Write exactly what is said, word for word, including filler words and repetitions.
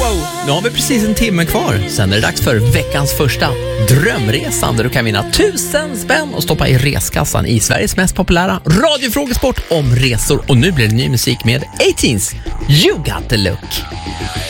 wow. Nu har vi precis en timme kvar. Sen är det dags för veckans första drömresan där du kan vinna tusen spänn och stoppa i reskassan i Sveriges mest populära radiofrågesport om resor. Och nu blir det ny musik med arton. You got the look.